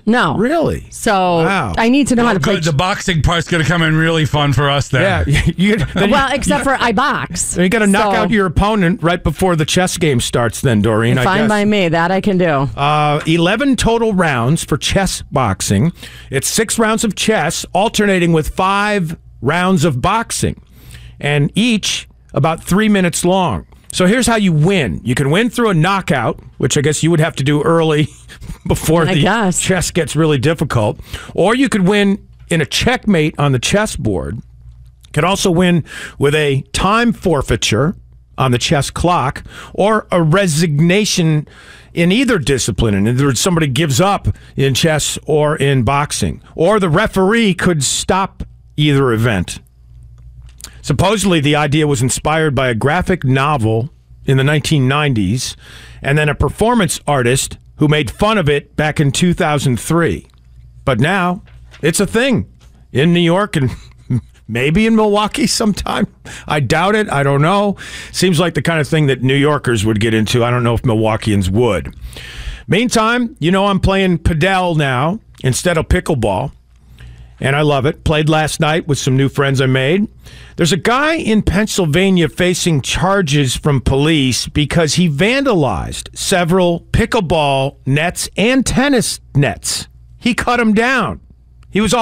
No. Really? So Wow. I need to know how to play. Good. The boxing part's going to come in really fun for us then. Yeah. Well, except for I box. You got to knock out your opponent right before the chess game starts then, Doreen, I Fine guess. by me. That I can do. 11 total rounds for chess boxing. It's 6 rounds of chess, alternating with 5 rounds of boxing, and each about 3 minutes long. So here's how you win. You can win through a knockout, which I guess you would have to do early before the chess gets really difficult. Or you could win in a checkmate on the chessboard. You could also win with a time forfeiture on the chess clock, or a resignation in either discipline. In other words, somebody gives up in chess or in boxing. Or the referee could stop either event. Supposedly, the idea was inspired by a graphic novel in the 1990s, and then a performance artist who made fun of it back in 2003. But now, it's a thing in New York and maybe in Milwaukee sometime. I doubt it. I don't know. Seems like the kind of thing that New Yorkers would get into. I don't know if Milwaukeeans would. Meantime, I'm playing padel now instead of pickleball. And I love it. Played last night with some new friends I made. There's a guy in Pennsylvania facing charges from police because he vandalized several pickleball nets and tennis nets. He cut them down. He was all